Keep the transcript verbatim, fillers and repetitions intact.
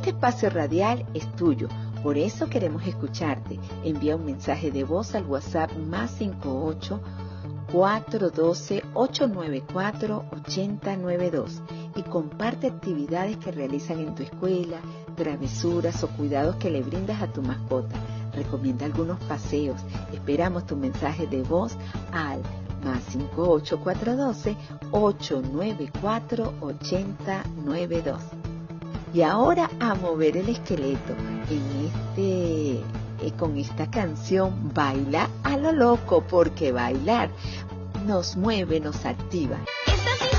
Este espacio radial es tuyo, por eso queremos escucharte. Envía un mensaje de voz al WhatsApp más cinco ocho, cuatro uno dos, ocho nueve cuatro, ocho cero nueve dos y comparte actividades que realizan en tu escuela, travesuras o cuidados que le brindas a tu mascota. Recomienda algunos paseos. Esperamos tu mensaje de voz al más cinco ocho, cuatro uno dos, ocho nueve cuatro, ocho cero nueve dos. Y ahora a mover el esqueleto en este, eh, con esta canción Baila a lo loco, porque bailar nos mueve, nos activa.